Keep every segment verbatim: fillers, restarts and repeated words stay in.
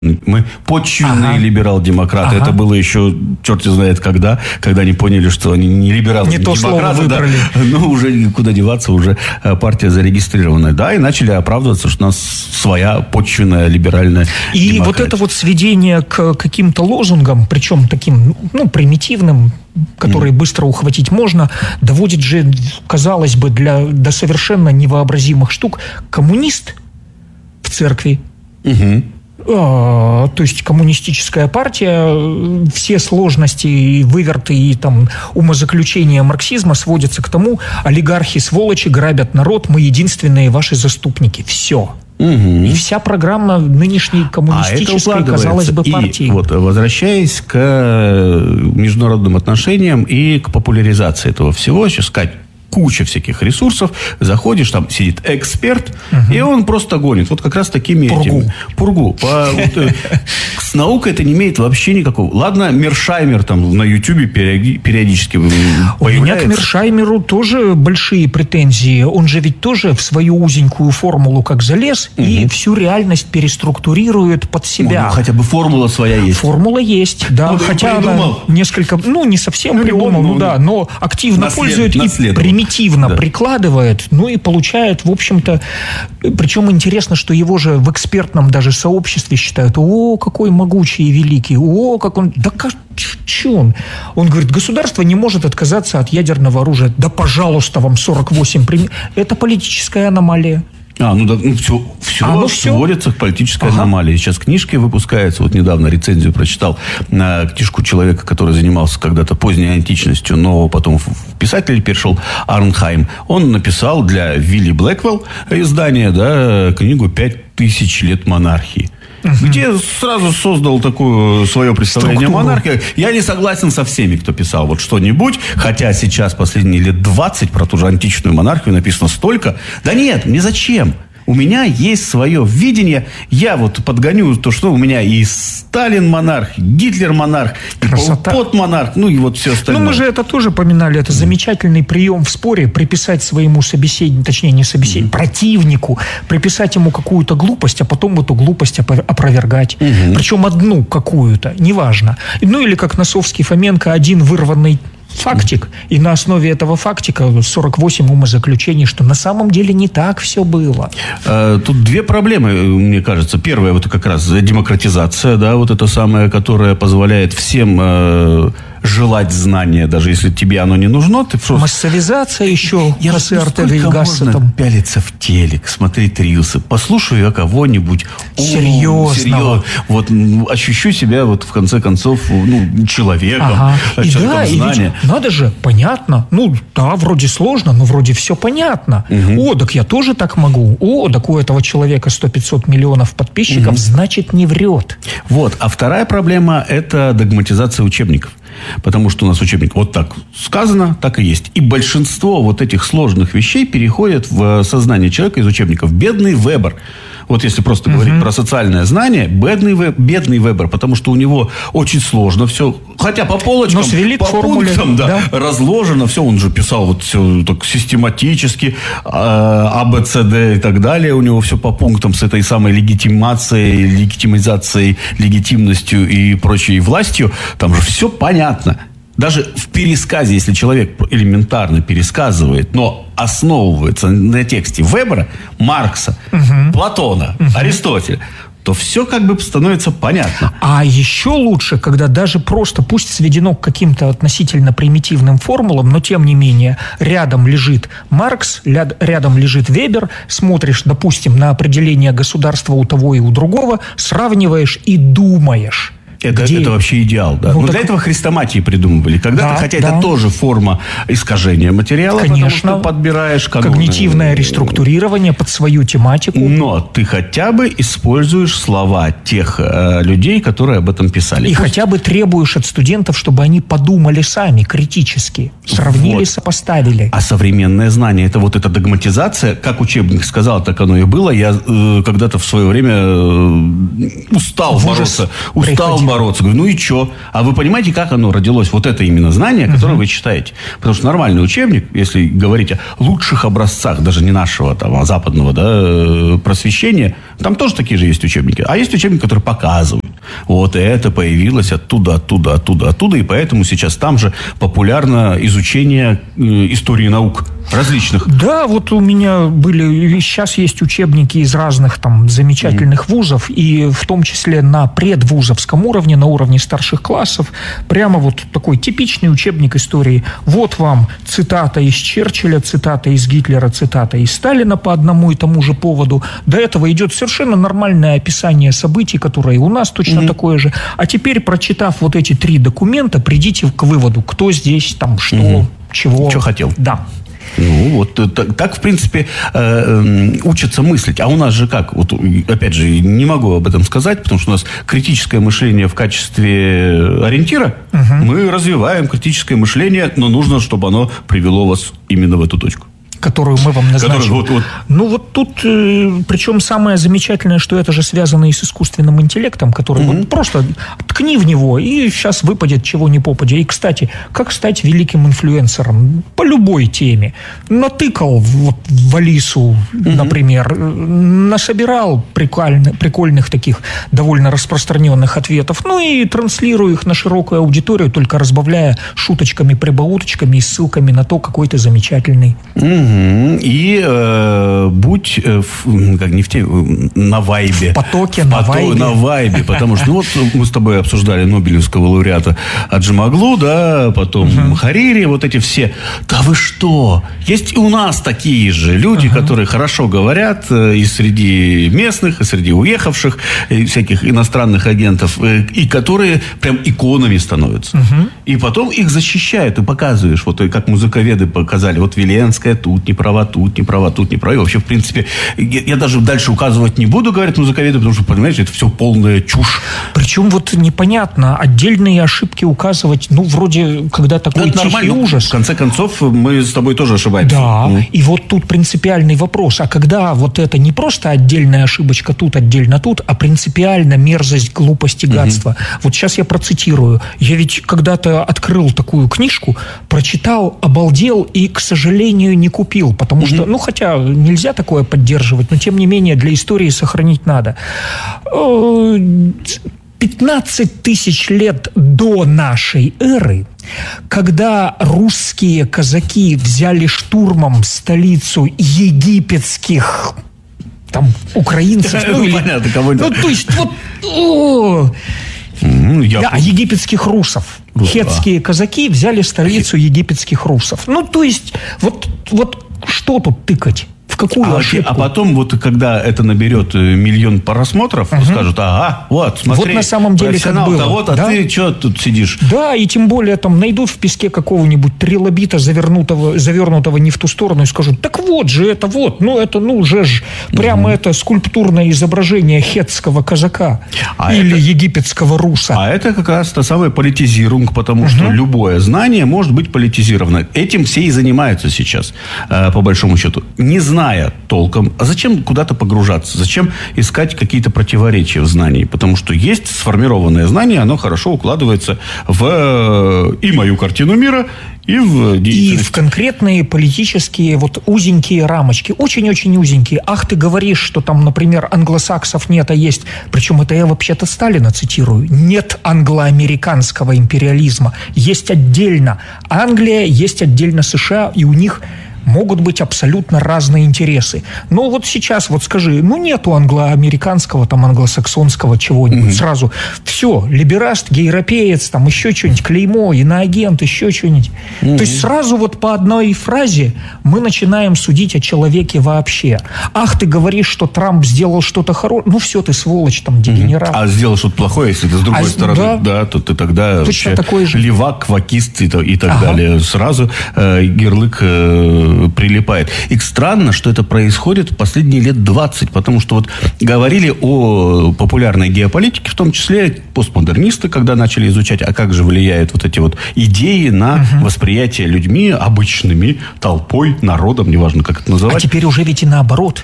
Мы почвенные ага. либерал-демократы. Ага. Это было еще черт знает когда, когда они поняли, что они не либералы, не, не то демократы. Да, но уже куда деваться, уже партия зарегистрированная. Да, и начали оправдываться, что у нас своя почвенная либеральная и демократия. Вот это вот сведение к каким-то лозунгам, причем таким, ну, примитивным, которые mm. быстро ухватить можно, доводит же, казалось бы, для, до совершенно невообразимых штук. Коммунист в церкви. Угу. А, то есть коммунистическая партия, все сложности и выверты и там умозаключения марксизма сводятся к тому: олигархи, сволочи, грабят народ, мы единственные ваши заступники. Все. Угу. И вся программа нынешней коммунистической, а казалось бы, партии. И вот, возвращаясь к международным отношениям и к популяризации этого всего, сейчас сказать, куча всяких ресурсов, заходишь, там сидит эксперт, угу. и он просто гонит. Вот как раз такими Пургу. этими. Пургу. По, вот, с наукой это не имеет вообще никакого. Ладно, Мершаймер там на Ютубе периодически появляется. У меня к Мершаймеру тоже большие претензии. Он же ведь тоже в свою узенькую формулу как залез, угу. и всю реальность переструктурирует под себя. Ну, хотя бы формула своя есть. Формула есть, да. Ну, хотя она несколько, ну, не совсем ну, придумал, ну, ну да, но активно наслед, пользует наследовал. И примитивно да. прикладывает, ну и получает, в общем-то, причем интересно, что его же в экспертном даже сообществе считают: о, какой могучий и великий, о, как он, да как, че он? Он говорит: государство не может отказаться от ядерного оружия. Да, пожалуйста, вам сорок восемь примеров. Это политическая аномалия. А, ну да, ну все, все а, ну, все. сводится к политической ага. аномалии. Сейчас книжки выпускаются. Вот недавно рецензию прочитал на книжку человека, который занимался когда-то поздней античностью, но потом в писатель перешел, Арнхайм. Он написал для Вилли Блэквелл издание, да, книгу «Пять тысяч лет монархии». Угу. Где сразу создал такое свое представление о монархии. Я не согласен со всеми, кто писал вот что-нибудь, хотя сейчас последние лет двадцать про ту же античную монархию написано столько. Да нет, мне зачем? У меня есть свое видение. Я вот подгоню то, что у меня и Сталин монарх, Гитлер монарх, и Пол Пот монарх, ну и вот все остальное. Ну, мы же это тоже поминали. Это замечательный прием в споре: приписать своему собеседнику, точнее, не собеседнику, mm-hmm. противнику, приписать ему какую-то глупость, а потом эту глупость опровергать. Mm-hmm. Причем одну какую-то, неважно. Ну, или как Носовский, Фоменко, один вырванный фактик, и на основе этого фактика сорок восемь умозаключений, что на самом деле не так все было. Тут две проблемы, мне кажется. Первая, вот как раз демократизация, да, вот это самое, которая позволяет всем э, желать знания, даже если тебе оно не нужно. Ты просто... Массовизация еще. Я Хосе Ортега и Гассета там пялиться в телек, смотреть рилсы. Послушаю я кого-нибудь. Серьезно. Серьезно. Вот ощущу себя вот в конце концов ну, человеком. Ага. Человеком да, знания. И надо же, понятно. Ну, да, вроде сложно, но вроде все понятно. Угу. О, так я тоже так могу. О, так у этого человека сто-пятьсот миллионов подписчиков, угу. значит, не врет. Вот. А вторая проблема – это догматизация учебников. Потому что у нас учебник вот так сказано, так и есть. И большинство вот этих сложных вещей переходят в сознание человека из учебников. Бедный Вебер. Вот если просто uh-huh. говорить про социальное знание, бедный, веб, бедный Вебер, потому что у него очень сложно все, хотя по полочкам, по формуле, пунктам да, да. разложено все, он же писал вот все так систематически, А, Б, С, Д и так далее, у него все по пунктам с этой самой легитимацией, легитимизацией, легитимностью и прочей властью, там же все понятно. Даже в пересказе, если человек элементарно пересказывает, но основывается на тексте Вебера, Маркса, угу. Платона, угу. Аристотеля, то все как бы становится понятно. А еще лучше, когда даже просто, пусть сведено к каким-то относительно примитивным формулам, но тем не менее рядом лежит Маркс, рядом лежит Вебер, смотришь, допустим, на определение государства у того и у другого, сравниваешь и думаешь. Это, это вообще идеал, да. Ну, Но так... для этого хрестоматии придумывали когда-то, да, хотя да. это тоже форма искажения материала, конечно, потому что подбираешь каноны. Когнитивное реструктурирование под свою тематику. Но ты хотя бы используешь слова тех э, людей, которые об этом писали. И Пусть... хотя бы требуешь от студентов, чтобы они подумали сами, критически, сравнили, вот. Сопоставили. А современное знание, это вот эта догматизация, как учебник сказал, так оно и было. Я э, когда-то в свое время э, устал в бороться. Устал приходил. бороться. Говорю, ну и что? А вы понимаете, как оно родилось? Вот это именно знание, которое uh-huh. вы читаете. Потому что нормальный учебник, если говорить о лучших образцах, даже не нашего, там, а западного, да, просвещения, там тоже такие же есть учебники. А есть учебники, которые показывают. Вот это появилось оттуда, оттуда, оттуда, оттуда. И поэтому сейчас там же популярно изучение э, истории наук различных. Да, вот у меня были, сейчас есть учебники из разных там замечательных mm. вузов, и в том числе на предвузовском уровне, на уровне старших классов, прямо вот такой типичный учебник истории. Вот вам цитата из Черчилля, цитата из Гитлера, цитата из Сталина по одному и тому же поводу. До этого идет совершенно нормальное описание событий, которые у нас точно mm. такое же. А теперь, прочитав вот эти три документа, придите к выводу, кто здесь, там, что, mm-hmm. чего. Что хотел. Да. Ну, вот так, так, в принципе, э, учатся мыслить. А у нас же как? Вот, опять же, не могу об этом сказать, потому что у нас критическое мышление в качестве ориентира. Угу. Мы развиваем критическое мышление, но нужно, чтобы оно привело вас именно в эту точку. Которую мы вам назначим. Который, вот, вот. Ну, вот тут, э, причем самое замечательное, что это же связано и с искусственным интеллектом, который mm-hmm. вот просто ткни в него, и сейчас выпадет чего ни попадя. И, кстати, как стать великим инфлюенсером? По любой теме. Натыкал вот, в Алису, mm-hmm. например, насобирал прикольно, прикольных таких довольно распространенных ответов, ну и транслирую их на широкую аудиторию, только разбавляя шуточками, прибауточками и ссылками на то, какой ты замечательный. Mm-hmm. И э, будь э, в, как не в теме, на вайбе. В потоке, в на пото- вайбе. На вайбе, потому что, ну вот мы с тобой обсуждали Нобелевского лауреата Аджемаглу, да, потом uh-huh. Харири, вот эти все. Да вы что? Есть и у нас такие же люди, uh-huh. которые хорошо говорят э, и среди местных, и среди уехавших, и всяких иностранных агентов, э, и которые прям иконами становятся. Uh-huh. И потом их защищают, и показываешь, вот как музыковеды показали, вот Веленская тут не права, тут не права, тут не права. И вообще, в принципе, я, я даже дальше указывать не буду, говорят музыковеды, потому что, понимаете, это все полная чушь. Причем вот непонятно, отдельные ошибки указывать, ну, вроде, когда такой ну, тихий ужас. В конце концов, мы с тобой тоже ошибаемся. Да, ну. И вот тут принципиальный вопрос. А когда вот это не просто отдельная ошибочка тут, отдельно тут, а принципиально мерзость, глупость и гадство. Угу. Вот сейчас я процитирую. Я ведь когда-то открыл такую книжку, прочитал, обалдел и, к сожалению, не купил, потому что, ну, хотя нельзя такое поддерживать, но, тем не менее, для истории сохранить надо. пятнадцать тысяч лет до нашей эры, когда русские казаки взяли штурмом столицу египетских там украинцев, ну, или, понятно, кого-то. Ну, то есть, вот, о, Я... Да, египетских русов. Рус, Хетские а. казаки взяли столицу египетских русов. Ну, то есть, вот, вот что тут тыкать? В какую а, ошибку? А потом, вот когда это наберет миллион просмотров, угу. скажут, ага, вот, смотри, вот на самом деле как было. Вот, а да? ты что тут сидишь? Да, и тем более там найдут в песке какого-нибудь трилобита, завернутого, завернутого не в ту сторону, и скажут, так вот же это вот, ну это, ну же ж, прямо угу. это скульптурное изображение хетского казака а или это... египетского руса. А это как раз та самая политизирунг, потому угу. что любое знание может быть политизировано. Этим все и занимаются сейчас, по большому счету. Не знаю, зная толком, а зачем куда-то погружаться? Зачем искать какие-то противоречия в знании? Потому что есть сформированное знание, оно хорошо укладывается в и мою картину мира, и в деятельность. И в конкретные политические вот узенькие рамочки. Очень-очень узенькие. Ах, ты говоришь, что там, например, англосаксов нет, а есть. Причем это я вообще-то Сталина цитирую. Нет англо-американского империализма. Есть отдельно Англия, есть отдельно США, и у них могут быть абсолютно разные интересы. Но вот сейчас, вот скажи, ну нету англо-американского, там, англосаксонского чего-нибудь. Mm-hmm. Сразу все, либераст, гейропеец, там, еще что-нибудь, клеймо, иноагент, еще что-нибудь. Mm-hmm. То есть сразу вот по одной фразе мы начинаем судить о человеке вообще. Ах, ты говоришь, что Трамп сделал что-то хорошее. Ну все, ты сволочь, там, дегенерат. Mm-hmm. А сделал что-то плохое, если ты с другой а, стороны, да, да, то ты тогда точно такой же. Левак, квакист и, и так ага. далее. Сразу э, ярлык э, прилипает. И странно, что это происходит в последние лет двадцать, потому что вот говорили о популярной геополитике, в том числе постмодернисты, когда начали изучать, а как же влияют вот эти вот идеи на угу. восприятие людьми, обычными, толпой, народом, неважно, как это называть. А теперь уже ведь и наоборот.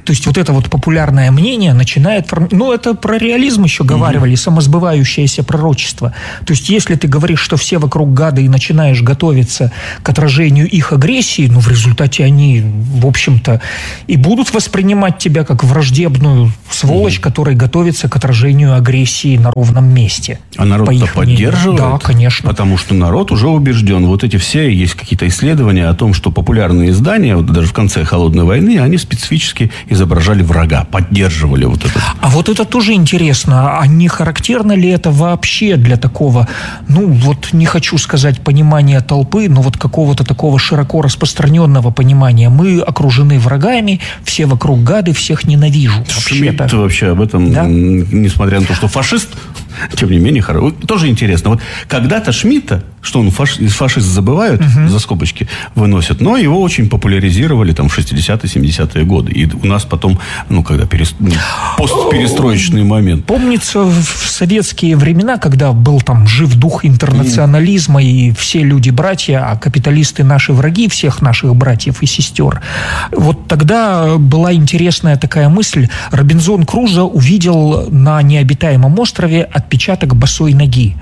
То есть вот это вот популярное мнение начинает... Ну, это про реализм еще говаривали, угу. самосбывающееся пророчество. То есть если ты говоришь, что все вокруг гады, и начинаешь готовиться к отражению их агрессии, ну, в результате они, в общем-то, и будут воспринимать тебя как враждебную сволочь, угу. которая готовится к отражению агрессии на ровном месте. А народ-то поддерживает? Да, конечно. Потому что народ уже убежден. Вот эти все, есть какие-то исследования о том, что популярные издания, вот даже в конце Холодной войны, они специфически изображали врага, поддерживали вот это. А вот это тоже интересно. А не характерно ли это вообще для такого, ну, вот не хочу сказать понимания толпы, но вот какого-то такого широко распространенного понимания. Мы окружены врагами, все вокруг гады, всех ненавижу. Шмидт вообще об этом, да? Несмотря на то, что фашист, тем не менее, хорошо. Тоже интересно. Вот когда-то Шмидта, что он фаш... фашист забывают, угу. за скобочки выносят, но его очень популяризировали там в шестидесятые, семидесятые годы. И у нас потом, ну, когда перес... постперестроечный момент. Помнится, в советские времена, когда был там жив дух интернационализма, mm. и все люди братья, а капиталисты наши враги, всех наших братьев и сестер. Вот тогда была интересная такая мысль. Робинзон Крузо увидел на необитаемом острове отпечаток босой ноги.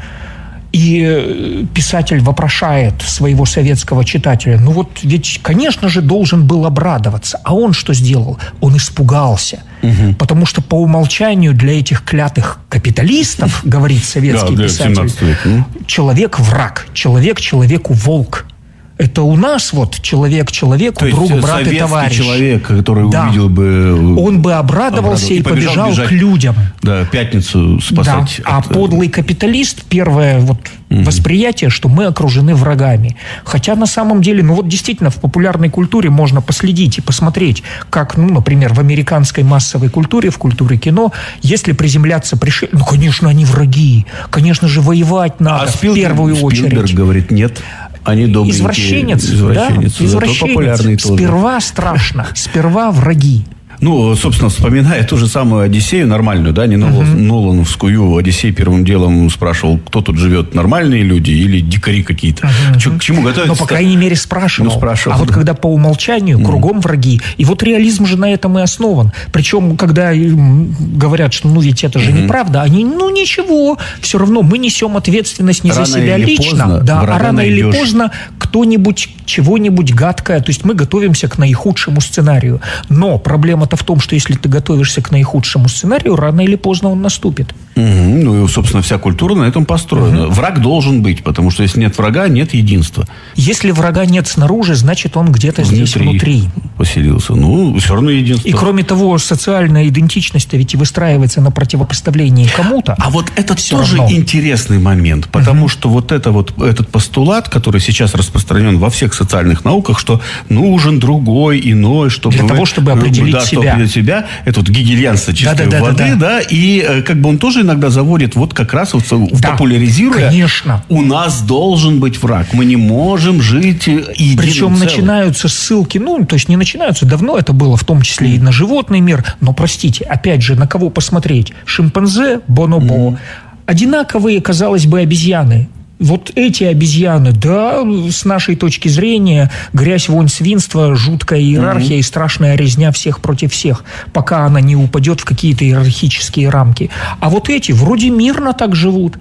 И писатель вопрошает своего советского читателя, ну вот ведь, конечно же, должен был обрадоваться. А он что сделал? Он испугался. Угу. Потому что по умолчанию для этих клятых капиталистов, говорит советский писатель, человек враг, человек человеку волк. Это у нас вот человек человеку, друг, брат и товарищ. Человек, который да. увидел бы... Он бы обрадовался и побежал, побежал к людям. Да, пятницу спасать. Да. От... А подлый капиталист, первое вот угу. восприятие, что мы окружены врагами. Хотя на самом деле, ну вот действительно в популярной культуре можно последить и посмотреть, как, ну, например, в американской массовой культуре, в культуре кино, если приземляться пришельцы, ну, конечно, они враги. Конечно же, воевать надо а в Спилберг, первую очередь. Спилберг говорит, нет. Они добренькие. Извращенец, извращенец, да? Извращенец. Сперва страшно, сперва враги. Ну, собственно, вспоминая ту же самую «Одиссею» нормальную, да, не uh-huh. Нолановскую «Одиссей» первым делом спрашивал, кто тут живет, нормальные люди или дикари какие-то. Uh-huh. Че, к чему готовиться? Ну, по крайней мере, спрашивал. Ну, спрашивал. А вот когда по умолчанию uh-huh. кругом враги. И вот реализм же на этом и основан. Причем, когда говорят, что ну ведь это же uh-huh. неправда, они, ну ничего, все равно мы несем ответственность не рано за себя лично, поздно, да, а рано найдешь. Или поздно кто-нибудь чего-нибудь гадкое, то есть мы готовимся к наихудшему сценарию. Но проблема в том, что если ты готовишься к наихудшему сценарию, рано или поздно он наступит. Угу. Ну и, собственно, вся культура на этом построена. Угу. Враг должен быть, потому что если нет врага, нет единства. Если врага нет снаружи, значит, он где-то внутри здесь внутри. Поселился. Ну, все равно единство. И, кроме того, социальная идентичность ведь и выстраивается на противопоставлении кому-то. А вот это тоже равно. Интересный момент, потому угу. что вот, это вот этот постулат, который сейчас распространен во всех социальных науках, что нужен другой, иной, чтобы... Для того, чтобы определить да, себя. Для себя, это вот гегельянство чистой да, да, воды, да, да, да. да, и э, как бы он тоже иногда заводит, вот как раз вот, да, популяризируя, конечно. У нас должен быть враг, мы не можем жить единым Причем целым. Начинаются ссылки, ну, то есть не начинаются, давно это было, в том числе mm. и на животный мир, но, простите, опять же, на кого посмотреть? Шимпанзе, бонобо, mm. одинаковые, казалось бы, обезьяны. Вот эти обезьяны, да, с нашей точки зрения, грязь, вонь, свинство, жуткая иерархия mm-hmm. и страшная резня всех против всех, пока она не упадет в какие-то иерархические рамки. А вот эти вроде мирно так живут.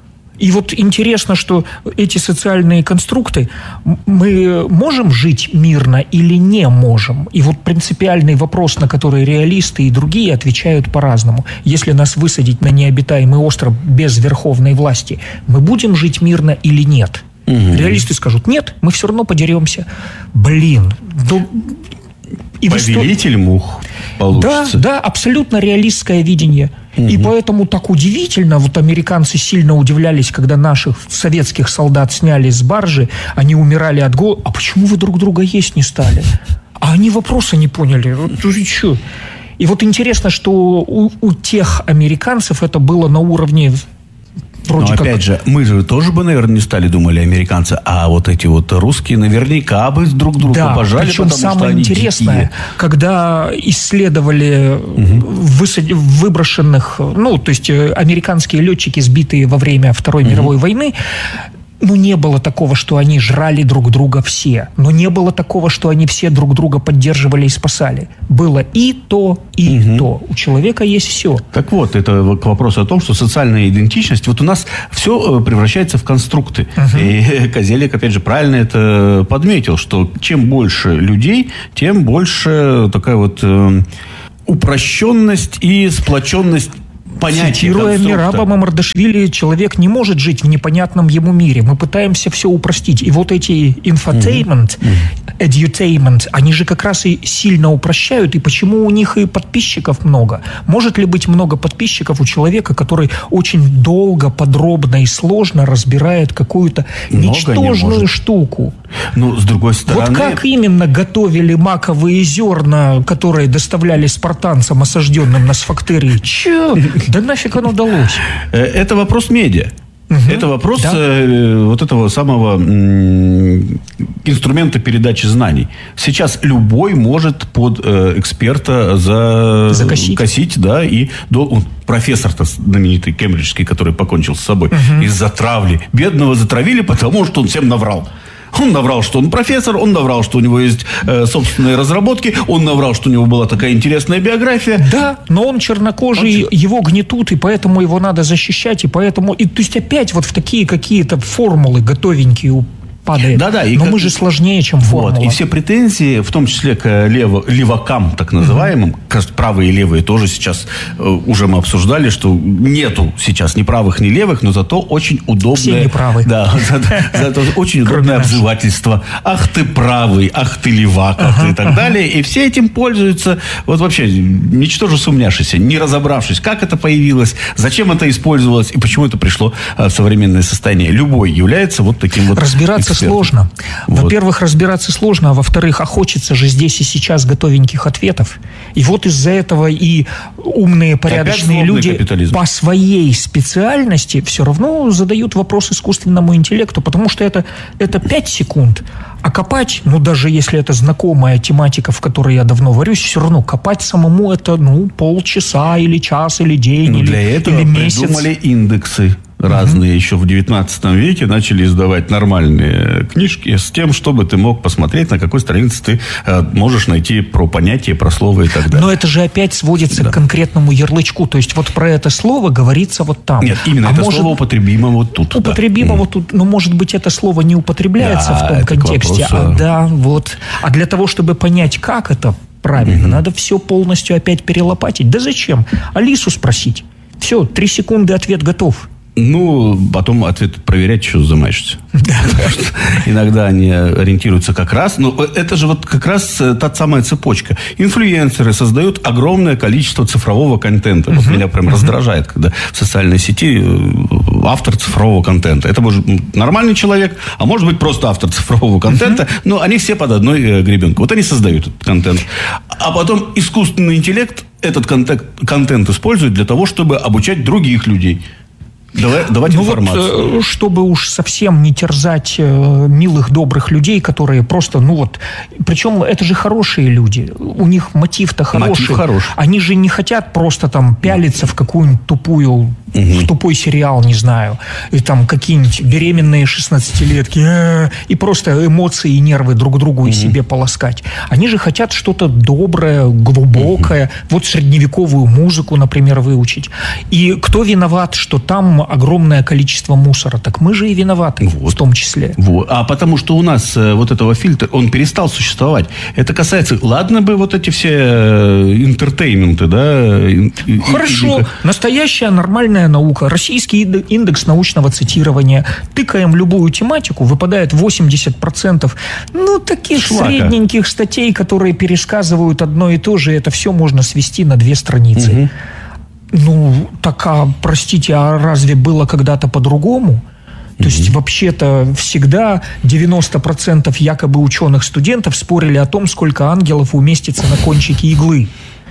И вот интересно, что эти социальные конструкты, мы можем жить мирно или не можем? И вот принципиальный вопрос, на который реалисты и другие отвечают по-разному. Если нас высадить на необитаемый остров без верховной власти, мы будем жить мирно или нет? Угу. Реалисты скажут, нет, мы все равно подеремся. Блин, ну... И повелитель мух получится. Да, да, абсолютно реалистское видение. Угу. И поэтому так удивительно, вот американцы сильно удивлялись, когда наших советских солдат сняли с баржи, они умирали от голода. А почему вы друг друга есть не стали? А они вопроса не поняли. Вот что? И вот интересно, что у, у тех американцев это было на уровне... Вроде Но как... опять же, мы же тоже бы, наверное, не стали, думали, американцы, а вот эти вот русские наверняка бы друг друга да, пожали, причем потому самое что они интересное, дикие. Когда исследовали угу. высад... выброшенных, ну, то есть американские летчики, сбитые во время Второй угу. мировой войны, Ну, не было такого, что они жрали друг друга все. Но не было такого, что они все друг друга поддерживали и спасали. Было и то, и угу. то. У человека есть все. Так вот, это к вопросу о том, что социальная идентичность, вот у нас все превращается в конструкты. Угу. И Козелек, опять же, правильно это подметил, что чем больше людей, тем больше такая вот э, упрощенность и сплоченность понятие. Цитируя Мираба Мамардашвили, человек не может жить в непонятном ему мире. Мы пытаемся все упростить. И вот эти infotainment, mm-hmm. edutainment, они же как раз и сильно упрощают. И почему у них и подписчиков много? Может ли быть много подписчиков у человека, который очень долго, подробно и сложно разбирает какую-то много ничтожную штуку? Ну, с другой стороны... Вот как именно готовили маковые зерна, которые доставляли спартанцам, осажденным на сфактерии? Че? Да нафиг оно далось? Это вопрос медиа. Угу. Это вопрос да. э, вот этого самого м- инструмента передачи знаний. Сейчас любой может под э, эксперта за... закосить. Косить, да, и до... Он, профессор-то знаменитый кембриджский, который покончил с собой, угу. из-за травли. Бедного затравили, потому что он всем наврал. Он наврал, что он профессор, он наврал, что у него есть э, собственные разработки, он наврал, что у него была такая интересная биография. Да, но он чернокожий, он... его гнетут, и поэтому его надо защищать, и поэтому... И, то есть опять вот в такие какие-то формулы готовенькие падает. Да, да, но как... мы же сложнее, чем формула. Вот, и все претензии, в том числе к лево, левакам, так называемым, угу. кажется, правые и левые тоже сейчас, э, уже мы обсуждали, что нету сейчас ни правых, ни левых, но зато очень удобное... Все неправы. Да, зато очень удобное обзывательство. Ах ты правый, ах ты левак, ах ты и так далее. И все этим пользуются, вот вообще, ничтоже сумняшися, не разобравшись, как это появилось, зачем это использовалось и почему это пришло в современное состояние. Любой является вот таким вот... Разбираться сложно. Вот. Во-первых, разбираться сложно, а во-вторых, а хочется же здесь и сейчас готовеньких ответов. И вот из-за этого и умные, порядочные люди капитализм. По своей специальности все равно задают вопрос искусственному интеллекту, потому что это, это пять секунд. А копать, ну, даже если это знакомая тематика, в которой я давно варюсь, все равно копать самому это, ну, полчаса или час, или день, ну, или, для этого или месяц. Придумали индексы. Разные mm-hmm. еще в девятнадцатом веке начали издавать нормальные книжки с тем, чтобы ты мог посмотреть, на какой странице ты э, можешь найти про понятие, про слово и так далее. Но это же опять сводится да. к конкретному ярлычку. То есть вот про это слово говорится вот там. Нет, именно а это может, слово употребимо вот тут. Употребимо да. вот тут. Но может быть это слово не употребляется да, в том контексте. Вопросу... А, да, вот. А для того, чтобы понять, как это правильно, mm-hmm. надо все полностью опять перелопатить. Да зачем? Алису спросить. Все, три секунды, ответ готов. Ну, потом ответ проверять, что замаешься. Иногда они ориентируются как раз. Но это же вот как раз та самая цепочка. Инфлюенсеры создают огромное количество цифрового контента. Вот меня прям раздражает, когда в социальной сети автор цифрового контента. Это может быть нормальный человек, а может быть просто автор цифрового контента. Но они все под одной гребенкой. Вот они создают этот контент. А потом искусственный интеллект этот контент, контент использует для того, чтобы обучать других людей. Давай, давать ну информацию. Вот, чтобы уж совсем не терзать э, милых, добрых людей, которые просто, ну вот... Причем это же хорошие люди. У них мотив-то хороший. Мотив хороший. Они же не хотят просто там пялиться в какую-нибудь тупую... Угу. В тупой сериал, не знаю. И там какие-нибудь беременные шестнадцатилетки. Э-э, и просто эмоции и нервы друг другу угу. и себе полоскать. Они же хотят что-то доброе, глубокое. Угу. Вот средневековую музыку, например, выучить. И кто виноват, что там огромное количество мусора? Так мы же и виноваты вот. В том числе. Вот. А потому что у нас э, вот этого фильтра, он перестал существовать. Это касается... Ладно бы вот эти все э, интертейменты, да? Хорошо. И, и, настоящая нормальная наука. Российский индекс научного цитирования. Тыкаем любую тематику, выпадает восемьдесят процентов ну, таких Шлака. Средненьких статей, которые пересказывают одно и то же. Это все можно свести на две страницы. Угу. Ну, так, а, простите, а разве было когда-то по-другому? То mm-hmm. есть, вообще-то, всегда девяносто процентов якобы ученых-студентов спорили о том, сколько ангелов уместится на кончике иглы.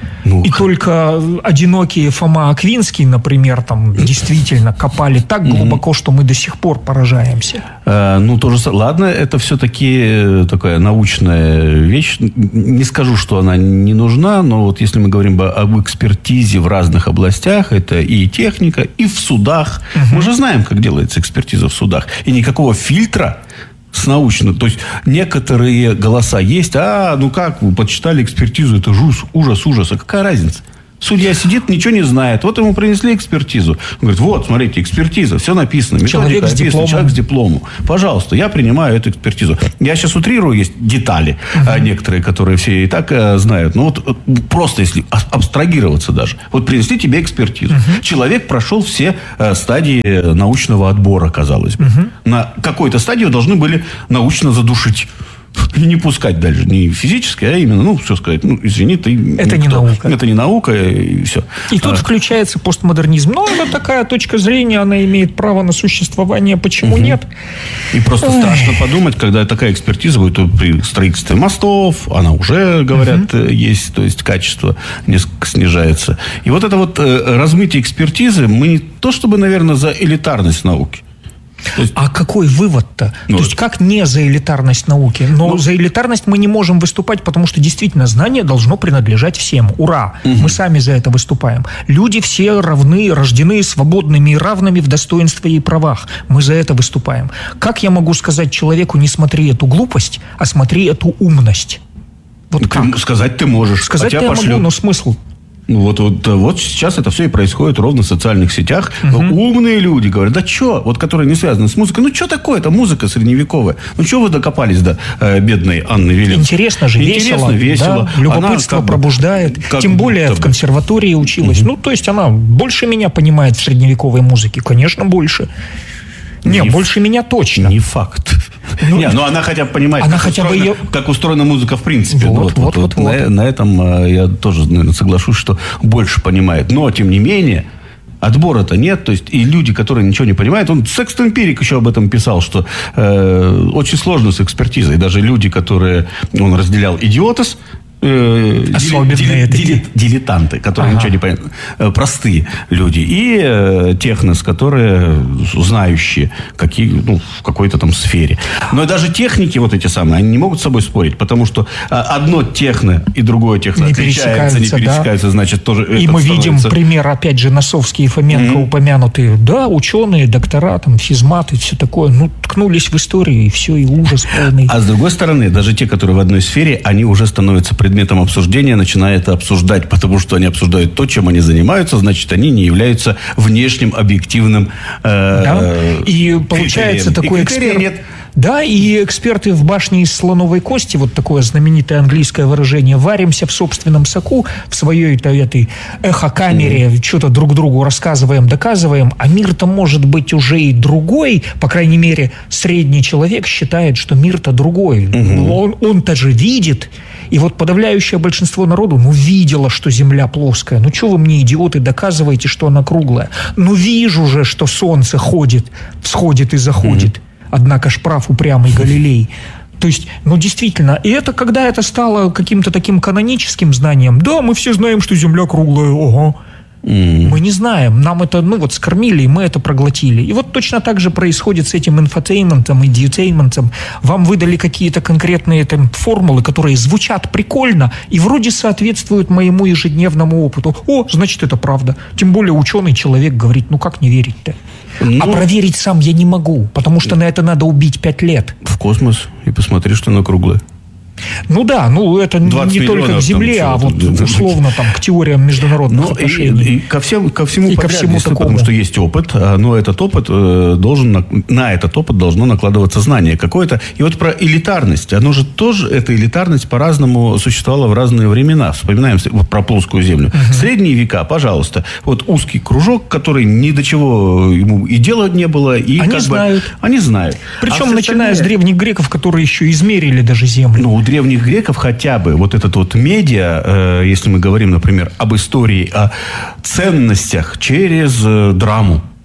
Ну, и только одинокие Фома Аквинский, например, там действительно копали так глубоко, mm-hmm. что мы до сих пор поражаемся. А, ну, тоже, ладно, это все-таки такая научная вещь. Не скажу, что она не нужна, но вот если мы говорим об экспертизе в разных областях, это и техника, и в судах. Mm-hmm. Мы же знаем, как делается экспертиза в судах. И никакого фильтра с научным. То есть, некоторые голоса есть. А, ну как, вы почитали экспертизу, это ужас, ужас, ужас. А какая разница? Судья сидит, ничего не знает. Вот ему принесли экспертизу. Он говорит, вот, смотрите, экспертиза, все написано. Человек с дипломом. Человек с дипломом. Пожалуйста, я принимаю эту экспертизу. Я сейчас утрирую, есть детали, uh-huh. некоторые, которые все и так э, знают. Ну, вот просто если абстрагироваться даже. Вот принесли тебе экспертизу. Uh-huh. Человек прошел все э, стадии научного отбора, казалось бы. Uh-huh. На какой-то стадии должны были научно задушить. И не пускать дальше. Не физически, а именно, ну, все сказать, ну, извини, ты... Это никто. Не наука. Это не наука, и все. И тут а... включается постмодернизм. Но это такая точка зрения, она имеет право на существование. Почему угу. нет? И просто Ой. страшно подумать, когда такая экспертиза будет при строительстве мостов, она уже, говорят, угу. есть, то есть качество несколько снижается. И вот это вот размытие экспертизы, мы не то чтобы, наверное, за элитарность науки. Есть... А какой вывод-то? Ну, то есть, как не за элитарность науки? Но ну, за элитарность мы не можем выступать, потому что, действительно, знание должно принадлежать всем. Ура! Угу. Мы сами за это выступаем. Люди все равны, рождены свободными и равными в достоинстве и правах. Мы за это выступаем. Как я могу сказать человеку, не смотри эту глупость, а смотри эту умность? Вот как? Сказать ты можешь. Сказать я могу, но смысл... Ну, вот, вот, вот сейчас это все и происходит ровно в социальных сетях. Угу. Умные люди говорят, да что, вот которые не связаны с музыкой, ну что такое, это музыка средневековая. Ну что вы докопались до э, бедной Анны Виленской? Интересно же, Интересно, весело. весело. Да, любопытство она, пробуждает. Как, Тем более как... в консерватории училась. Угу. Ну, то есть она больше меня понимает в средневековой музыке. Конечно, больше. Не, не больше ф... меня точно. Не факт. Ну, не, ну она хотя бы понимает, она как, хотя устроена, бы ее... как устроена музыка в принципе. Вот, вот, вот, вот, вот. На, на этом я тоже, наверное, соглашусь, что больше понимает. Но, тем не менее, отбора-то нет. То есть, и люди, которые ничего не понимают... Он, Секст Эмпирик еще об этом писал, что э, очень сложно с экспертизой. Даже люди, которые... Он разделял идиотос, особенные дили, дили, дилетанты, которые ага. ничего не понимают, простые люди, и э, технос, которые знающие какие, ну, в какой-то там сфере. Но даже техники вот эти самые, они не могут с собой спорить, потому что одно техно и другое техно не отличается, не пересекаются, да. значит, тоже... И мы становится... видим пример, опять же, Носовский и Фоменко mm-hmm. упомянутые, да, ученые, доктора, там, физматы, все такое, ну, ткнулись в историю, и все, и ужас полный. А с другой стороны, даже те, которые в одной сфере, они уже становятся предметом предметом обсуждения, начиная это обсуждать, потому что они обсуждают то, чем они занимаются, значит, они не являются внешним объективным э, да. И получается критерием. такой эксперт... Нет. Да, и эксперты в башне из слоновой кости, вот такое знаменитое английское выражение, варимся в собственном соку, в своей этой эхокамере, mm-hmm. что-то друг другу рассказываем, доказываем, а мир-то может быть уже и другой, по крайней мере, средний человек считает, что мир-то другой. Mm-hmm. Он, он-то же видит, и вот подавляющее большинство народу, ну, видело, что Земля плоская, ну, что вы мне, идиоты, доказываете, что она круглая? Ну, вижу же, что Солнце ходит, всходит и заходит. Mm-hmm. Однако ж прав упрямый Галилей. То есть, ну, действительно, и это, когда это стало каким-то таким каноническим знанием, да, мы все знаем, что Земля круглая, ого. Mm. Мы не знаем, нам это, ну, вот, скормили, и мы это проглотили. И вот точно так же происходит с этим инфотейментом и дьютейментом. Вам выдали какие-то конкретные там формулы, которые звучат прикольно и вроде соответствуют моему ежедневному опыту. О, значит, это правда. Тем более ученый человек говорит, ну, как не верить-то? Ну, а проверить сам я не могу, потому что на это надо убить пять лет. В космос и посмотри, что она круглая. Ну да, ну это не только к Земле, а вот условно там к теориям международных но отношений. И, и ко, всем, ко всему и ко всему такому. Потому что есть опыт, но этот опыт должен, на этот опыт должно накладываться знание какое-то. И вот про элитарность, оно же тоже, эта элитарность по-разному существовала в разные времена. Вспоминаем вот про плоскую Землю. Угу. Средние века, пожалуйста, вот узкий кружок, который ни до чего ему и дела не было. И они как знают. Бы, они знают. Причем а начиная остальные... с древних греков, которые еще измерили даже Землю. Ну, у древних греков хотя бы вот этот вот медиа, э, если мы говорим, например, об истории, о ценностях через э, драму.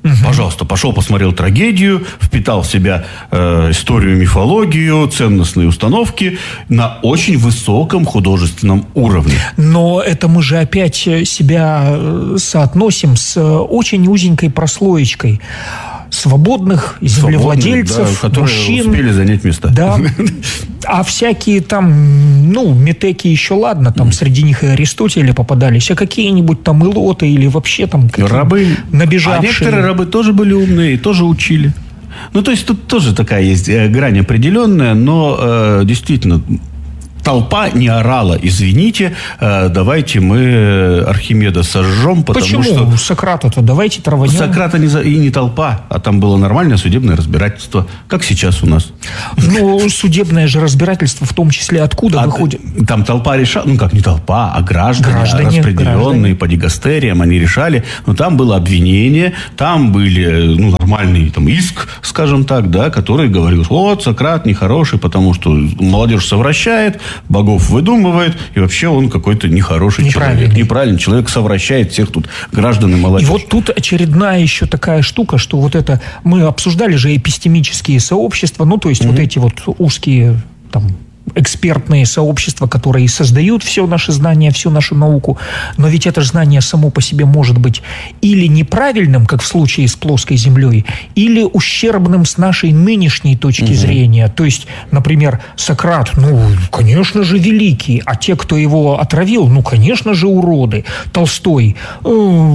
Угу. Пожалуйста, пошел, посмотрел трагедию, впитал в себя э, историю, мифологию, ценностные установки на очень высоком художественном уровне. Но это мы же опять себя соотносим с очень узенькой прослоечкой свободных землевладельцев, свободных, да, которые мужчин. Успели занять места. Да. А всякие там, ну, метеки еще ладно, там среди них и Аристотели попадались, а какие-нибудь там илоты или вообще там рабы. Набежавшие. А некоторые рабы тоже были умные и тоже учили. Ну, то есть, тут тоже такая есть грань определенная, но э, действительно... Толпа не орала, извините, давайте мы Архимеда сожжем, потому Почему? что... Почему? Сократа-то давайте траванем. Сократа не за... и не толпа, а там было нормальное судебное разбирательство, как сейчас у нас. Ну, судебное же разбирательство в том числе откуда а выходит? Там толпа решала, ну как не толпа, а граждане, граждане распределенные граждане. По дигастериям, они решали. Но там было обвинение, там были, ну, нормальный там, иск, скажем так, да, который говорил, вот, Сократ нехороший, потому что молодежь совращает, богов выдумывает, и вообще он какой-то нехороший человек. Неправильный человек, совращает всех тут граждан и молодежь. И вот тут очередная еще такая штука, что вот это... Мы обсуждали же эпистемические сообщества, ну, то есть mm-hmm. вот эти вот узкие там... экспертные сообщества, которые создают все наши знания, всю нашу науку. Но ведь это знание само по себе может быть или неправильным, как в случае с плоской Землей, или ущербным с нашей нынешней точки угу. зрения. То есть, например, Сократ, ну, конечно же, великий, а те, кто его отравил, ну, конечно же, уроды. Толстой, э,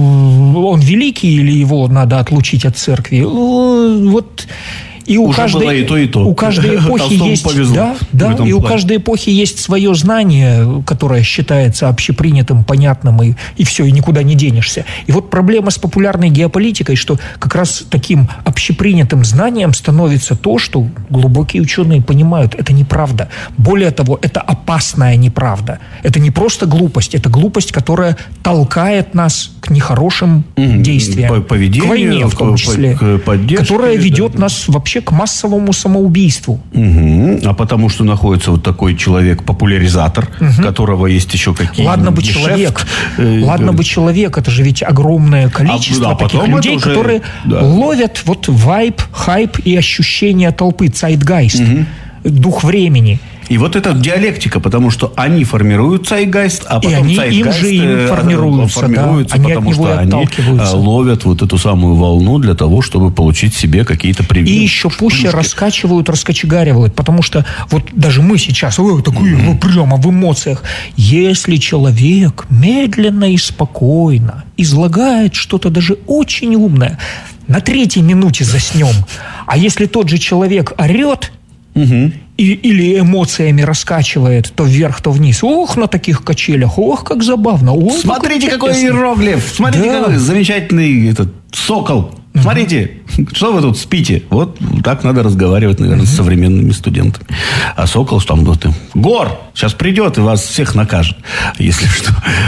он великий или его надо отлучить от церкви? Э, вот... И у Уже каждой, было и то, и то. У каждой эпохи есть, да, да, и плане. У каждой эпохи есть свое знание, которое считается общепринятым, понятным, и, и все, и никуда не денешься. И вот проблема с популярной геополитикой, что как раз таким общепринятым знанием становится то, что глубокие ученые понимают, это неправда. Более того, это опасная неправда. Это не просто глупость, это глупость, которая толкает нас к нехорошим mm-hmm. действиям. По поведению, к войне в том числе, к которая ведет да. нас вообще к массовому самоубийству. Угу. А потому что находится вот такой человек-популяризатор, угу. которого есть еще какие-то... Ладно бы гешефт. человек. Э, Ладно да. бы человек. Это же ведь огромное количество а, да, таких людей, уже... которые да. ловят вот вайб, хайп и ощущение толпы, цайтгайст, угу. дух времени. И вот это диалектика, потому что они формируют цайтгайст, а потом и они цайтгайст им же им формируются, формируется, да. потому что они ловят вот эту самую волну для того, чтобы получить себе какие-то привилегии. И еще пуще раскачивают, раскочегаривают, потому что вот даже мы сейчас, ой, такие, mm-hmm. ну, прямо в эмоциях. Если человек медленно и спокойно излагает что-то даже очень умное, на третьей минуте заснем. А если тот же человек орет, угу. И, или эмоциями раскачивает то вверх, то вниз. Ох, на таких качелях, ох, как забавно. Ох, смотрите, какой иероглиф, смотрите, да. какой замечательный этот сокол. Смотрите, uh-huh. что вы тут спите? Вот так надо разговаривать, наверное, uh-huh. с современными студентами. А сокол, что там, вот, гор, сейчас придет и вас всех накажет, если что.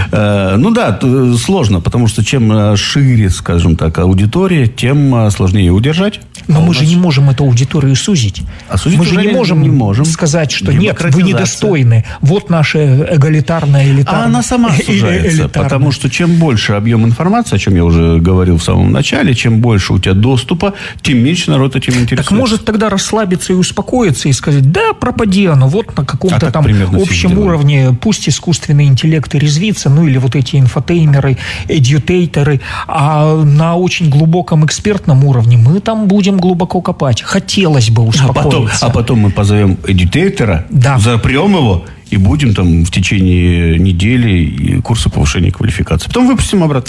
Э, ну да, сложно, потому что чем шире, скажем так, аудитория, тем сложнее удержать. Но а мы нас... же не можем это аудиторию сузить. А сузить мы же не можем, не можем сказать, что нет, вы недостойны. Вот наша эгалитарная элитарная. А она сама сужается, потому что чем больше объем информации, о чем я уже говорил в самом начале, чем больше больше у тебя доступа, тем меньше народ этим интересуется. Так может тогда расслабиться и успокоиться и сказать, да, пропади оно, вот на каком-то а там общем уровне, пусть искусственный интеллект и резвится, ну или вот эти инфотеймеры, эдютейтеры, а на очень глубоком экспертном уровне мы там будем глубоко копать. Хотелось бы успокоиться. А потом, а потом мы позовем эдютейтера, да. запрем его, и будем там в течение недели курсы повышения квалификации. Потом выпустим обратно.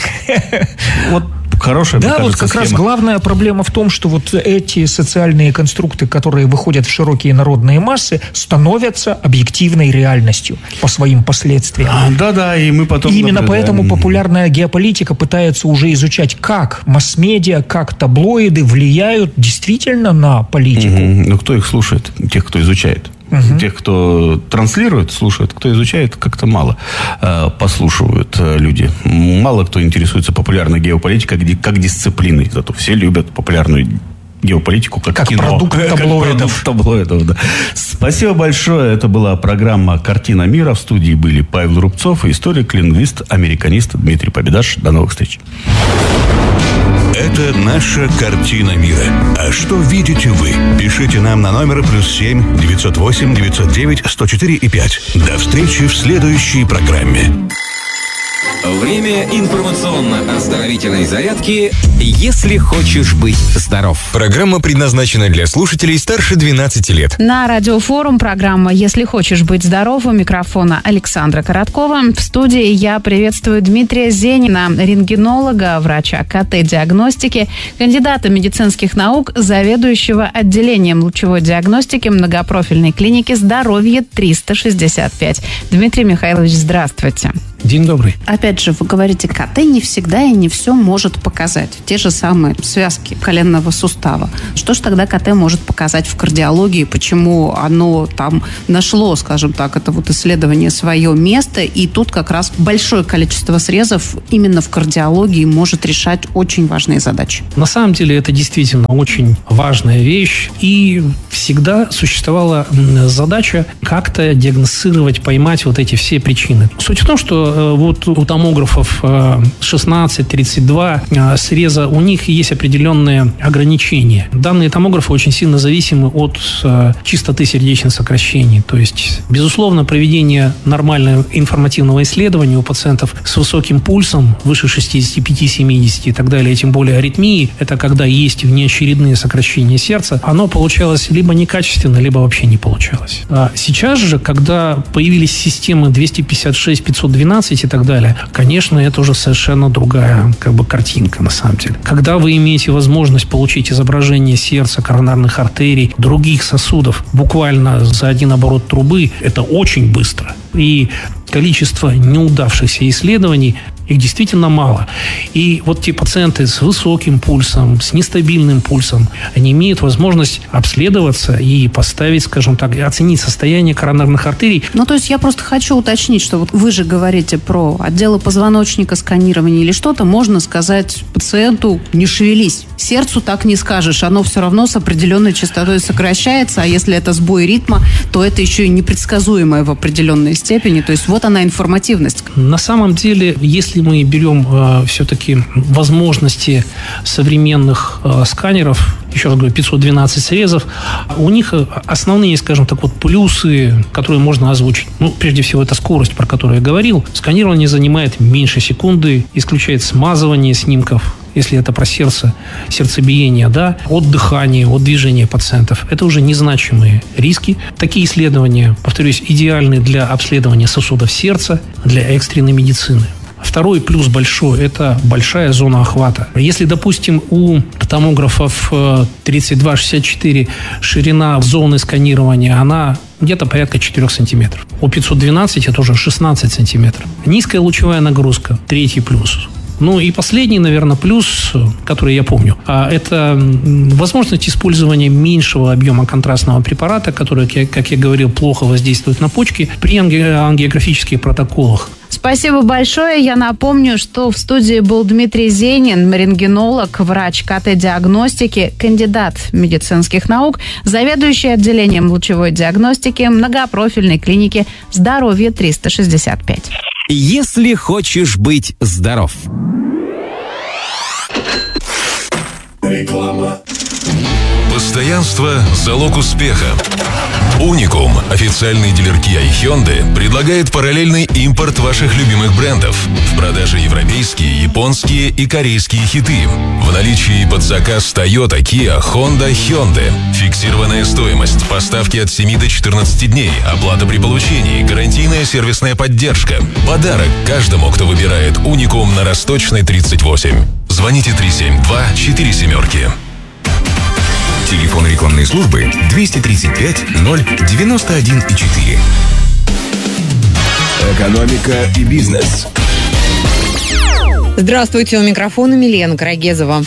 Вот хорошая, да, вот как раз главная проблема в том, что вот эти социальные конструкты, которые выходят в широкие народные массы, становятся объективной реальностью по своим последствиям. Да-да, и мы потом... И именно поэтому популярная геополитика пытается уже изучать, как масс-медиа, как таблоиды влияют действительно на политику. Угу. Но кто их слушает? Тех, кто изучает. Угу. Тех, кто транслирует, слушает, кто изучает, как-то мало э, послушивают э, люди. Мало кто интересуется популярной геополитикой как, как дисциплиной. Зато все любят популярную геополитику как, как кино. Продукт таблоидов. Как продукт таблоидов, да. Спасибо большое. Это была программа «Картина мира». В студии были Павел Рубцов и историк, лингвист, американист Дмитрий Победаш. До новых встреч. Это наша картина мира. А что видите вы? Пишите нам на номер плюс семь девятьсот восемь девятьсот девять сто четыре и пять. До встречи в следующей программе. Время информационно-оздоровительной зарядки «Если хочешь быть здоров». Программа предназначена для слушателей старше двенадцати лет. На радиофорум программа «Если хочешь быть здоров», у микрофона Александра Короткова. В студии я приветствую Дмитрия Зенина, рентгенолога, врача КТ-диагностики, кандидата медицинских наук, заведующего отделением лучевой диагностики многопрофильной клиники «Здоровье триста шестьдесят пять». Дмитрий Михайлович, здравствуйте. День добрый. Опять же, вы говорите, КТ не всегда и не все может показать. Те же самые связки коленного сустава. Что же тогда КТ может показать в кардиологии? Почему оно там нашло, скажем так, это вот исследование свое место? И тут как раз большое количество срезов именно в кардиологии может решать очень важные задачи. На самом деле это действительно очень важная вещь. И всегда существовала задача как-то диагностировать, поймать вот эти все причины. Суть в том, что вот у томографов шестнадцать тридцать два среза, у них есть определенные ограничения. Данные томографы очень сильно зависимы от частоты сердечных сокращений. То есть, безусловно, проведение нормального информативного исследования у пациентов с высоким пульсом, выше шестьдесят пять семьдесят и так далее, тем более аритмии, это когда есть внеочередные сокращения сердца, оно получалось либо некачественно, либо вообще не получалось. А сейчас же, когда появились системы двести пятьдесят шесть пятьсот двенадцать и так далее, конечно, это уже совершенно другая как бы картинка на самом деле. Когда вы имеете возможность получить изображение сердца, коронарных артерий, других сосудов буквально за один оборот трубы, это очень быстро. И количество неудавшихся исследований, их действительно мало. И вот те пациенты с высоким пульсом, с нестабильным пульсом, они имеют возможность обследоваться и поставить, скажем так, оценить состояние коронарных артерий. Ну, то есть я просто хочу уточнить, что вот вы же говорите про отделы позвоночника, сканирование или что-то, можно сказать пациенту: не шевелись. Сердцу так не скажешь, оно все равно с определенной частотой сокращается, а если это сбой ритма, то это еще и непредсказуемое в определенной степени. То есть вот она информативность. На самом деле, если мы берем э, все-таки возможности современных э, сканеров, еще раз говорю, пятьсот двенадцать срезов, у них основные, скажем так, вот плюсы, которые можно озвучить. Ну, прежде всего, это скорость, про которую я говорил. Сканирование занимает меньше секунды, исключает смазывание снимков, если это про сердце, сердцебиение, да, от дыхания, от движения пациентов. Это уже незначимые риски. Такие исследования, повторюсь, идеальны для обследования сосудов сердца, для экстренной медицины. Второй плюс большой – это большая зона охвата. Если, допустим, у томографов тридцать два шестьдесят четыре ширина зоны сканирования, она где-то порядка четыре сантиметров. У пятьсот двенадцать это уже шестнадцать сантиметров. Низкая лучевая нагрузка – третий плюс. Ну и последний, наверное, плюс, который я помню, это возможность использования меньшего объема контрастного препарата, который, как я говорил, плохо воздействует на почки при ангиографических протоколах. Спасибо большое. Я напомню, что в студии был Дмитрий Зенин, рентгенолог, врач КТ-диагностики, кандидат медицинских наук, заведующий отделением лучевой диагностики многопрофильной клиники «Здоровье триста шестьдесят пять». «Если хочешь быть здоров». Реклама. Постоянство – залог успеха. Уникум, официальный дилер Kia и Hyundai, предлагает параллельный импорт ваших любимых брендов. В продаже европейские, японские и корейские хиты. В наличии под заказ Toyota, Kia, Honda, Hyundai. Фиксированная стоимость, поставки от семи до четырнадцати дней, оплата при получении, гарантийная сервисная поддержка. Подарок каждому, кто выбирает Уникум на Росточной тридцать восемь. Звоните три семь два четыре семерки. Телефон рекламной службы двести тридцать пять ноль девяносто один четыре. Экономика и бизнес. Здравствуйте, у микрофона Милена Карагезова.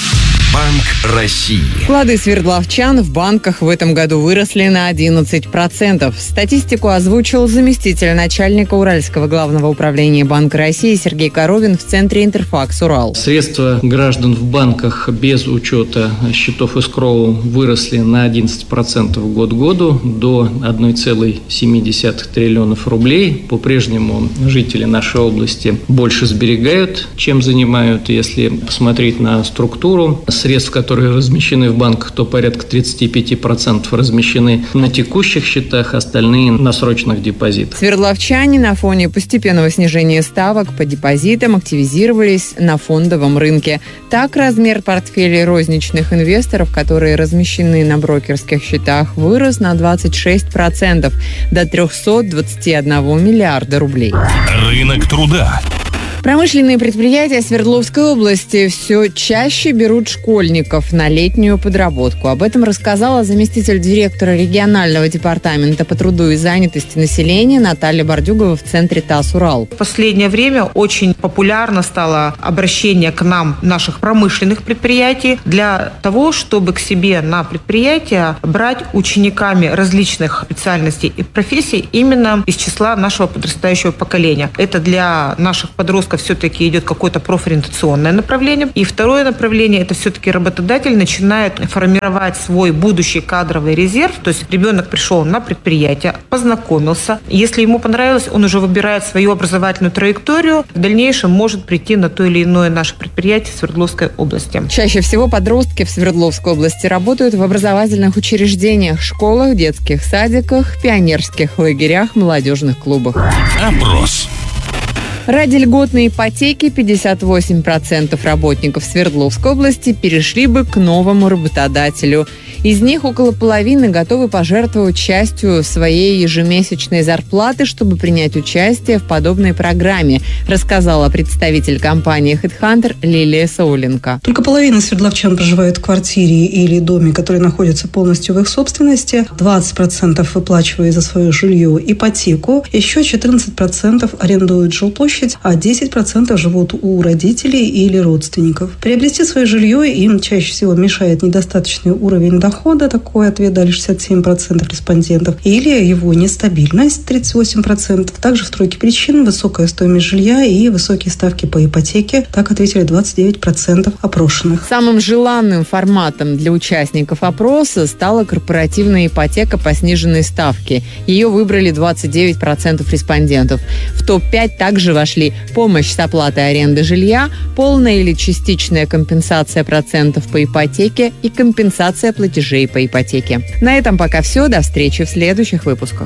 Банк России. Вклады свердловчан в банках в этом году выросли на одиннадцать процентов. Статистику озвучил заместитель начальника Уральского главного управления Банка России Сергей Коровин в центре «Интерфакс Урал». Средства граждан в банках без учета счетов эскроу выросли на одиннадцать процентов год к году до одна целая семь десятых триллионов рублей. По-прежнему жители нашей области больше сберегают, чем занимают. Если посмотреть на структуру средств, которые размещены в банках, то порядка тридцать пять процентов размещены на текущих счетах, остальные на срочных депозитах. Свердловчане на фоне постепенного снижения ставок по депозитам активизировались на фондовом рынке. Так, размер портфелей розничных инвесторов, которые размещены на брокерских счетах, вырос на двадцать шесть процентов до триста двадцать один миллиарда рублей. Рынок труда. Промышленные предприятия Свердловской области все чаще берут школьников на летнюю подработку. Об этом рассказала заместитель директора регионального департамента по труду и занятости населения Наталья Бордюгова в центре ТАСС «Урал». В последнее время очень популярно стало обращение к нам наших промышленных предприятий для того, чтобы к себе на предприятие брать учениками различных специальностей и профессий именно из числа нашего подрастающего поколения. Это для наших подростков все-таки идет какое-то профориентационное направление. И второе направление – это все-таки работодатель начинает формировать свой будущий кадровый резерв. То есть ребенок пришел на предприятие, познакомился. Если ему понравилось, он уже выбирает свою образовательную траекторию. В дальнейшем может прийти на то или иное наше предприятие в Свердловской области. Чаще всего подростки в Свердловской области работают в образовательных учреждениях, школах, детских садиках, пионерских лагерях, молодежных клубах. Опрос. Ради льготной ипотеки пятьдесят восемь процентов работников Свердловской области перешли бы к новому работодателю. Из них около половины готовы пожертвовать частью своей ежемесячной зарплаты, чтобы принять участие в подобной программе, рассказала представитель компании HeadHunter Лилия Сауленко. Только половина свердловчан проживает в квартире или доме, которые находятся полностью в их собственности. двадцать процентов выплачивают за свое жилье ипотеку. Еще четырнадцать процентов арендуют жилплощадь, а десять процентов живут у родителей или родственников. Приобрести свое жилье им чаще всего мешает недостаточный уровень дохода. дохода, такой ответ дали шестьдесят семь процентов респондентов, или его нестабильность, тридцать восемь процентов. Также в тройке причин высокая стоимость жилья и высокие ставки по ипотеке, так ответили двадцать девять процентов опрошенных. Самым желанным форматом для участников опроса стала корпоративная ипотека по сниженной ставке. Ее выбрали двадцать девять процентов респондентов. В топ пять также вошли помощь с оплатой аренды жилья, полная или частичная компенсация процентов по ипотеке и компенсация платежей по ипотеке. На этом пока все. До встречи в следующих выпусках.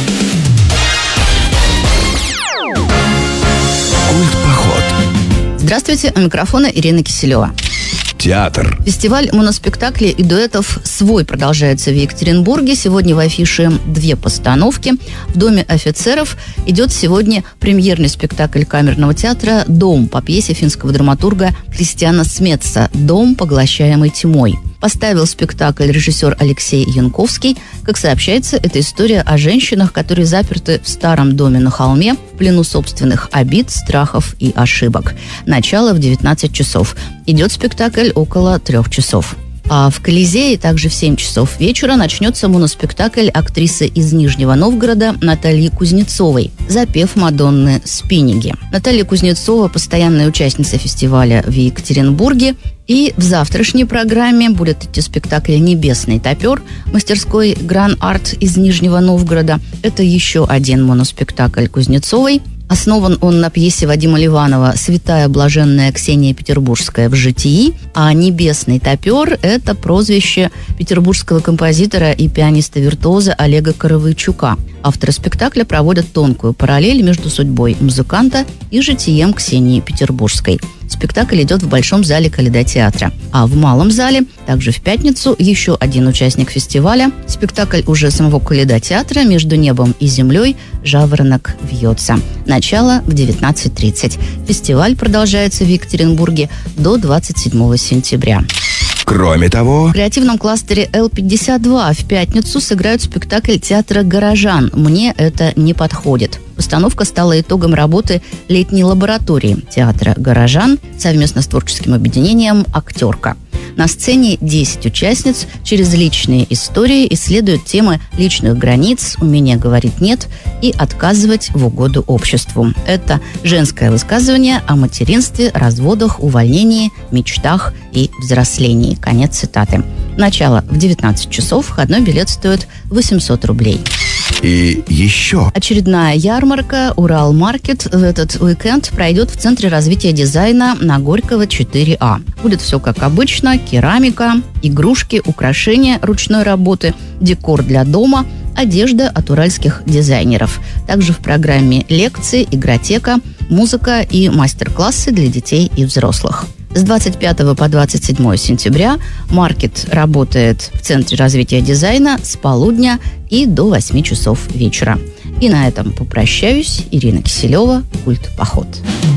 Культпоход. Здравствуйте, у микрофона Ирина Киселева. Театр. Фестиваль моноспектаклей и дуэтов «Свой» продолжается в Екатеринбурге. Сегодня в афише две постановки. В Доме офицеров идет сегодня премьерный спектакль камерного театра «Дом» по пьесе финского драматурга Кристиана Смеца «Дом, поглощаемый тьмой». Поставил спектакль режиссер Алексей Янковский. Как сообщается, это история о женщинах, которые заперты в старом доме на холме в плену собственных обид, страхов и ошибок. Начало в девятнадцать часов. Идет спектакль около трех часов. А в Колизее также в семь часов вечера начнется моноспектакль актрисы из Нижнего Новгорода Натальи Кузнецовой «Запев Мадонны Спинниги». Наталья Кузнецова – постоянная участница фестиваля в Екатеринбурге. И в завтрашней программе будет идти спектакль «Небесный топер» мастерской Гран Арт из Нижнего Новгорода. Это еще один моноспектакль Кузнецовой. Основан он на пьесе Вадима Ливанова «Святая блаженная Ксения Петербургская в житии», а «Небесный топер» – это прозвище петербургского композитора и пианиста-виртуоза Олега Коровойчука. Авторы спектакля проводят тонкую параллель между судьбой музыканта и житием Ксении Петербургской. Спектакль идет в Большом зале Калейдотеатра. А в Малом зале, также в пятницу, еще один участник фестиваля. Спектакль уже самого Калейдотеатра «Между небом и землей жаворонок вьется». Начало в девятнадцать тридцать. Фестиваль продолжается в Екатеринбурге до двадцать седьмого сентября. Кроме того, в креативном кластере Эл пятьдесят два в пятницу сыграют спектакль театра «Горожан». «Мне это не подходит». Постановка стала итогом работы летней лаборатории театра «Горожан» совместно с творческим объединением «Актерка». На сцене десять участниц через личные истории исследуют темы личных границ, умения говорить «нет» и отказывать в угоду обществу. Это женское высказывание о материнстве, разводах, увольнении, мечтах и взрослении. Конец цитаты. Начало в девятнадцать часов, входной билет стоит восемьсот рублей. И еще. Очередная ярмарка «Урал-маркет» в этот уикенд пройдет в Центре развития дизайна на Горького четыре А. Будет все как обычно: керамика, игрушки, украшения ручной работы, декор для дома, одежда от уральских дизайнеров. Также в программе лекции, игротека, музыка и мастер-классы для детей и взрослых. С двадцать пятого по двадцать седьмое сентября маркет работает в Центре развития дизайна с полудня и до восьми часов вечера. И на этом попрощаюсь. Ирина Киселева, «Культ Поход».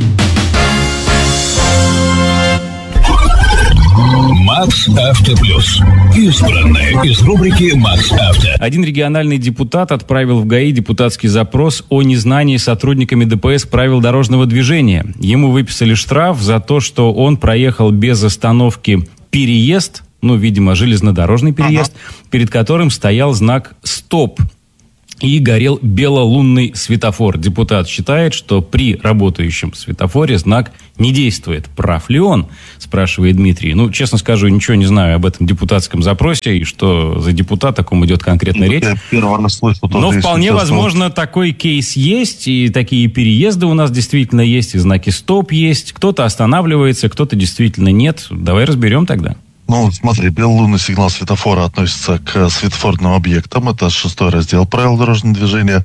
Макс Авто Плюс. Избранное из рубрики Макс Авто. Один региональный депутат отправил в ГАИ депутатский запрос о незнании сотрудниками ДПС правил дорожного движения. Ему выписали штраф за то, что он проехал без остановки переезд, ну, видимо, железнодорожный переезд, ага. перед которым стоял знак «Стоп». И горел белолунный светофор. Депутат считает, что при работающем светофоре знак не действует. Прав ли он? Спрашивает Дмитрий. Ну, честно скажу, ничего не знаю об этом депутатском запросе, и что за депутат, о ком идет конкретно ну, речь. Я первый раз слышу, но вполне возможно, такой кейс есть, и такие переезды у нас действительно есть, и знаки «Стоп» есть. Кто-то останавливается, кто-то действительно нет. Давай разберем тогда. Ну, смотри, белолунный сигнал светофора относится к светофорным объектам. Это шестой раздел правил дорожного движения.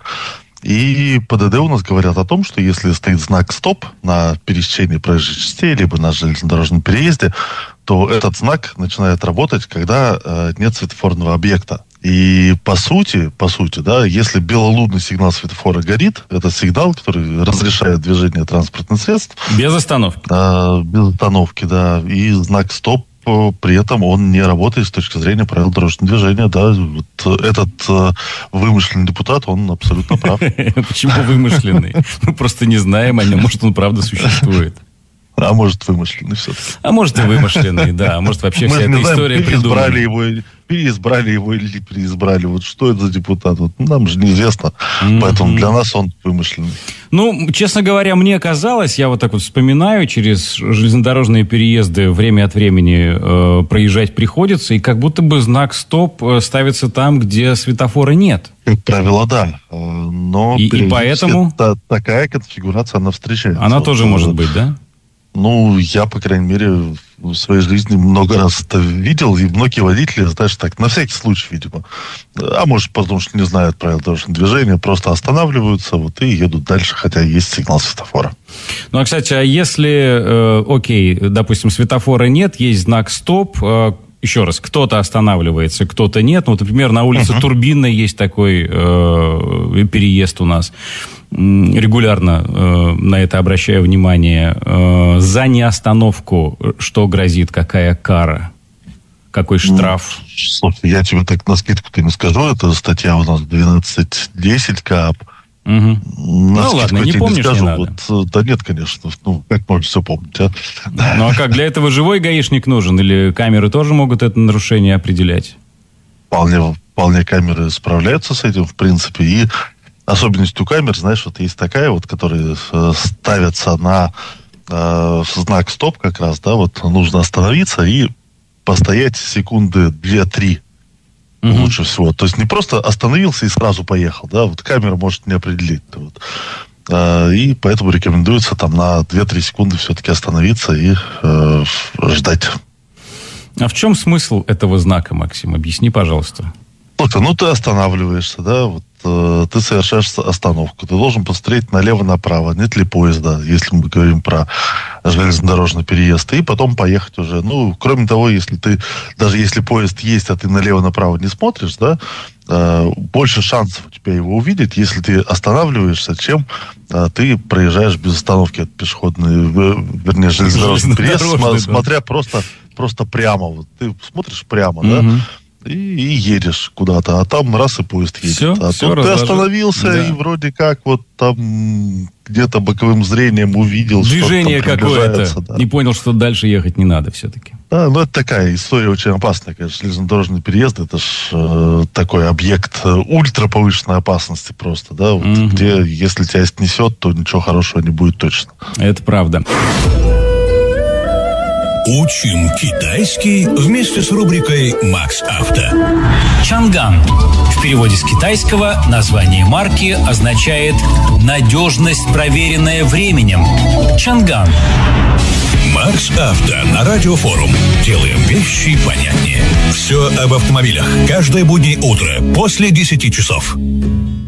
И ПДД у нас говорят о том, что если стоит знак «Стоп» на пересечении проезжей частей, либо на железнодорожном переезде, то этот знак начинает работать, когда э, нет светофорного объекта. И по сути, по сути, да, если белолунный сигнал светофора горит, это сигнал, который разрешает движение транспортных средств. Без остановки. Э, без остановки, да. И знак «Стоп» при этом он не работает с точки зрения правил дорожного движения. Да, вот этот э, вымышленный депутат, он абсолютно прав. Почему вымышленный? Мы просто не знаем о нем. Может, он правда существует. А может, вымышленный все-таки. А может, и вымышленный, да. А может, вообще вся эта история придумана. Переизбрали его, переизбрали его или не переизбрали. Вот что это за депутат? Вот, нам же неизвестно. Mm-hmm. Поэтому для нас он вымышленный. Ну, честно говоря, мне казалось, я вот так вот вспоминаю, через железнодорожные переезды время от времени э, проезжать приходится, и как будто бы знак «Стоп» ставится там, где светофора нет. Как правило, да. Но и, и поэтому... та, такая конфигурация, она встречается. Она вот, тоже может быть, да? Ну, я, по крайней мере, в своей жизни много раз это видел, и многие водители, знаешь, так, на всякий случай, видимо. А может, потому что не знают правил дорожного движения, просто останавливаются вот, и едут дальше, хотя есть сигнал светофора. Ну, а, кстати, а если, э, окей, допустим, светофора нет, есть знак «Стоп», э, еще раз, кто-то останавливается, кто-то нет. Ну, вот, например, на улице uh-huh. Турбинной есть такой э, переезд у нас. Регулярно э, на это обращаю внимание. Э, за неостановку что грозит? Какая кара? Какой штраф? Ну, слушай, я тебе так на скидку-то не скажу. Это статья у нас двенадцать десять КАП. Угу. Ну ладно, не помнишь, не, не надо. Вот, да нет, конечно. Ну, как можно все помнить, а? Ну а как, для этого живой гаишник нужен? Или камеры тоже могут это нарушение определять? Вполне, вполне камеры справляются с этим, в принципе. И особенностью камер, знаешь, вот есть такая вот, которые ставятся на э, знак «Стоп» как раз, да, вот нужно остановиться и постоять секунды две-три. Mm-hmm. Лучше всего. То есть не просто остановился и сразу поехал, да, вот камера может не определить. Вот. А, и поэтому рекомендуется там на две-три секунды все-таки остановиться и э, ждать. А в чем смысл этого знака, Максим? Объясни, пожалуйста. Слушай, ну ты останавливаешься, да, вот э, ты совершаешь остановку, ты должен посмотреть налево-направо, нет ли поезда, если мы говорим про железнодорожный переезд, и потом поехать уже. Ну, кроме того, если ты, даже если поезд есть, а ты налево-направо не смотришь, да, э, больше шансов у тебя его увидеть, если ты останавливаешься, чем э, ты проезжаешь без остановки от пешеходной, вернее, железнодорожный переезд, см- да. смотря просто, просто прямо. Вот ты смотришь прямо, mm-hmm. да, и, и едешь куда-то, а там раз и поезд едет. Все, а все тут ты остановился да. и вроде как вот там где-то боковым зрением увидел, движение что-то какое-то. Да. Не понял, что дальше ехать не надо все-таки. Да, ну это такая история очень опасная, конечно. Железнодорожный переезд, это ж э, такой объект э, ультраповышенной опасности просто, да, вот, угу. где если тебя снесет, то ничего хорошего не будет точно. Это правда. Учим китайский вместе с рубрикой «Макс Авто». Чанган. В переводе с китайского название марки означает «надежность, проверенная временем». Чанган. Макс Авто на Радиофорум. Делаем вещи понятнее. Все об автомобилях. Каждое буднее утро после десяти часов.